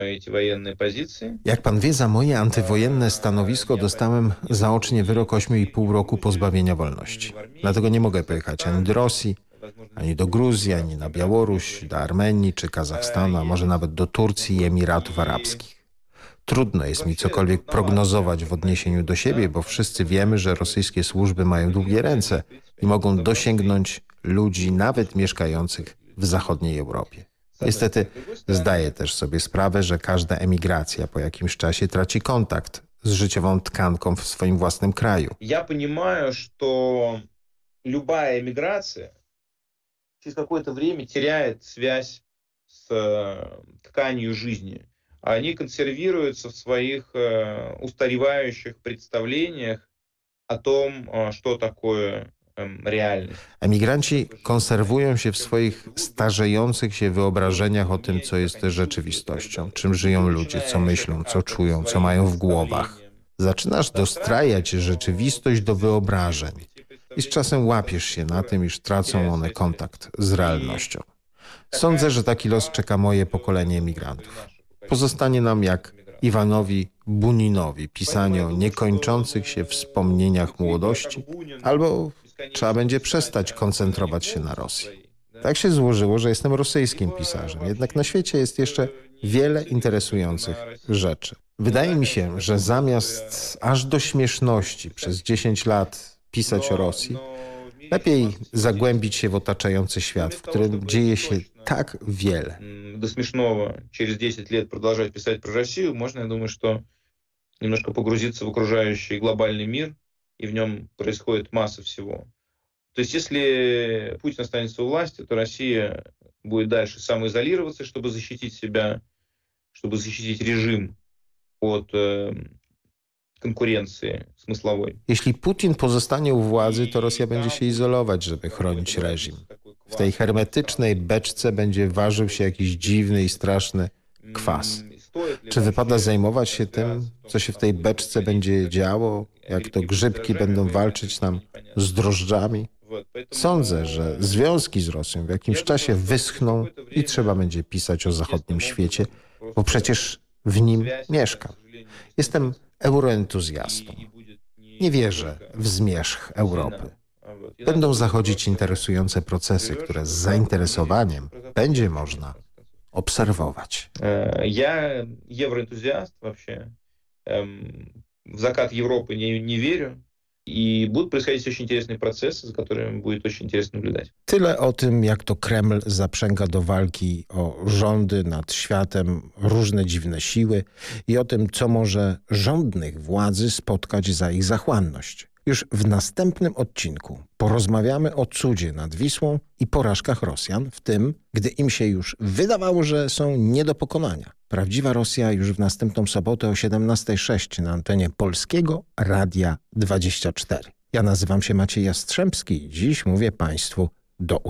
эти военные позиции. Jak pan wie, za moje antywojenne stanowisko dostałem zaocznie wyrok 8,5 roku pozbawienia wolności. Dlatego nie mogę pojechać ani do Rosji, ani do Gruzji, ani na Białoruś, do Armenii czy Kazachstanu, a może nawet do Turcji i Emiratów Arabskich. Trudno jest mi cokolwiek prognozować w odniesieniu do siebie, bo wszyscy wiemy, że rosyjskie służby mają długie ręce i mogą dosięgnąć ludzi nawet mieszkających w zachodniej Europie. Niestety zdaję też sobie sprawę, że każda emigracja po jakimś czasie traci kontakt z życiową tkanką w swoim własnym kraju. Я понимаю, что любая эмиграция через какое-то время теряет связь с тканью жизни. Они консервируются в своих устаревающих представлениях о том, что такое realność. Emigranci konserwują się w swoich starzejących się wyobrażeniach o tym, co jest rzeczywistością, czym żyją ludzie, co myślą, co czują, co mają w głowach. Zaczynasz dostrajać rzeczywistość do wyobrażeń i z czasem łapiesz się na tym, iż tracą one kontakt z realnością. Sądzę, że taki los czeka moje pokolenie emigrantów. Pozostanie nam jak Iwanowi Buninowi pisanie o niekończących się wspomnieniach młodości, albo trzeba będzie przestać koncentrować się na Rosji. Tak się złożyło, że jestem rosyjskim pisarzem, jednak na świecie jest jeszcze wiele interesujących rzeczy. Wydaje mi się, że zamiast aż do śmieszności przez 10 lat pisać o Rosji, lepiej zagłębić się w otaczający świat, w którym dzieje się tak wiele. До смешного через 10 лет продолжать писать про Россию, можно, я думаю, что немножко погрузиться в окружающий глобальный мир, и в нем происходит масса всего. То есть если Путин останется у власти, то Россия будет дальше самоизолироваться, чтобы защитить себя, чтобы защитить режим от konkurencji smysłowej. Jeśli Putin pozostanie u władzy, to Rosja będzie się izolować, żeby chronić reżim. W tej hermetycznej beczce będzie ważył się jakiś dziwny i straszny kwas. Czy wypada zajmować się tym, co się w tej beczce będzie działo, jak to grzybki będą walczyć tam z drożdżami? Sądzę, że związki z Rosją w jakimś czasie wyschną i trzeba będzie pisać o zachodnim świecie, bo przecież w nim mieszkam. Jestem euroentuzjastą. Nie wierzę w zmierzch Europy. Będą zachodzić interesujące procesy, które z zainteresowaniem będzie można obserwować. Я евроэнтузиаст вообще. В закат Европы не верю. И будут происходить очень интересные процессы, за которыми будет очень интересно наблюдать. Tyle o tym, jak to Kreml zaprzęga do walki o rządy nad światem różne dziwne siły i o tym, co może rządnych władzy spotkać za ich zachłanność. Już w następnym odcinku porozmawiamy o cudzie nad Wisłą i porażkach Rosjan, w tym, gdy im się już wydawało, że są nie do pokonania. Prawdziwa Rosja już w następną sobotę o 17:06 na antenie Polskiego Radia 24. Ja nazywam się Maciej Jastrzębski i dziś mówię Państwu do usłyszenia.